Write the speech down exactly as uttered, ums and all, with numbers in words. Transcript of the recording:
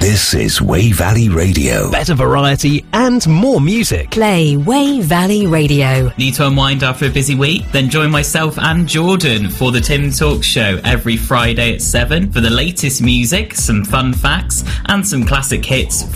This is Way Valley Radio. Better variety and more music. Play Way Valley Radio. Need to unwind after a busy week? Then join myself and Jordan for the Tim Talk Show every Friday at seven for the latest music, some fun facts, and some classic hits